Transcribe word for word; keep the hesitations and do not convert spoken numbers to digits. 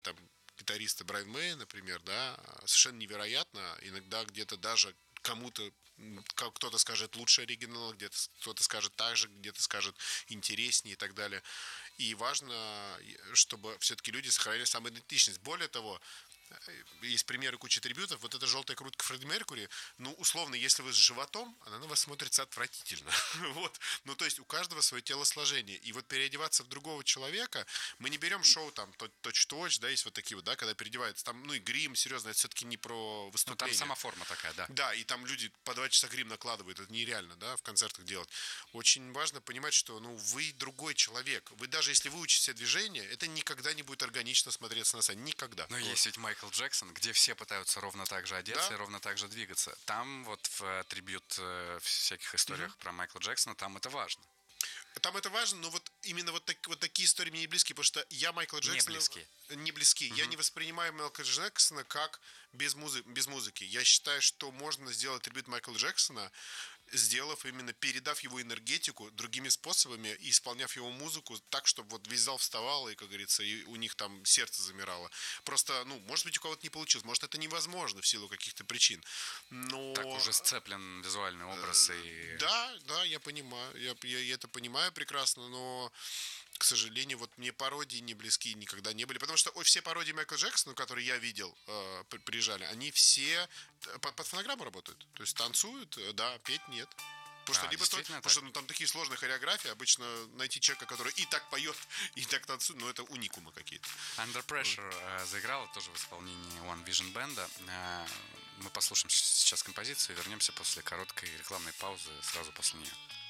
там гитариста Брайан Мэй, например, да, совершенно невероятно. Иногда где-то даже кому-то кто-то скажет лучше оригинала, где-то кто-то скажет так же, где-то скажет интереснее и так далее. И важно, чтобы все-таки люди сохраняли самоидентичность. Более того, есть примеры кучи трибютов. Вот эта желтая крутка Фредди Меркьюри, ну, условно, если вы с животом, она на вас смотрится отвратительно. Вот. Ну, то есть у каждого свое телосложение. И вот переодеваться в другого человека, мы не берем шоу там точь-точь, да, есть вот такие вот, да, когда переодеваются. Там, ну, и грим, серьезно, это все-таки не про выступление. Ну, там сама форма такая, да. Да, и там люди по два часа грим накладывают. Это нереально, да, в концертах делать. Очень важно понимать, что, ну, вы другой человек. Вы даже если выучите все движения, это никогда не будет органично смотреться на сцене. Никогда. Но вот. Есть ведь Майкл Джексон, где все пытаются ровно так же одеться Да? и ровно так же двигаться. Там вот в трибют в всяких историях mm-hmm. про Майкла Джексона, там это важно. Там это важно, но вот именно вот, так, вот такие истории мне не близки, потому что я Майкла Джексона... Не близки. Не близки. Mm-hmm. Я не воспринимаю Майкла Джексона как без, музы... без музыки. Я считаю, что можно сделать трибют Майкла Джексона, сделав именно, передав его энергетику другими способами и исполняв его музыку так, чтобы вот весь зал вставал и, как говорится, и у них там сердце замирало. Просто, ну, может быть, у кого-то не получилось, может, это невозможно в силу каких-то причин. Но... Так уже сцеплен визуальный образ и... Да, да, я понимаю, я, я, я это понимаю прекрасно, но... К сожалению, вот мне пародии не близки никогда не были. Потому что ой, все пародии Майкла Джексона, которые я видел, э, приезжали, они все под, под фонограмму работают. То есть танцуют, да, петь нет. Потому что, а, либо то, потому что ну, там такие сложные хореографии, обычно найти человека, который и так поет, и так танцует, ну это уникумы какие-то. Under Pressure э, заиграла тоже в исполнении One Vision Band. Э, мы послушаем сейчас композицию и вернемся после короткой рекламной паузы сразу после нее.